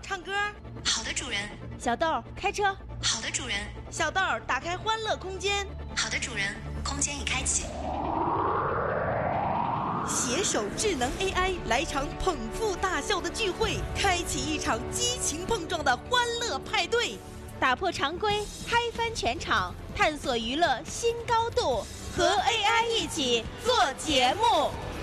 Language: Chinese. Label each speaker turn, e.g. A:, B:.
A: 唱歌。
B: 好的，主人。
C: 小豆开车。
B: 好的，主人。
A: 小豆打开欢乐空间。
B: 好的，主人。空间已开启。
A: 携手智能 AI 来场捧腹大笑的聚会，开启一场激情碰撞的欢乐派对，
C: 打破常规，嗨翻全场，探索娱乐新高度，和 AI 一起做节目。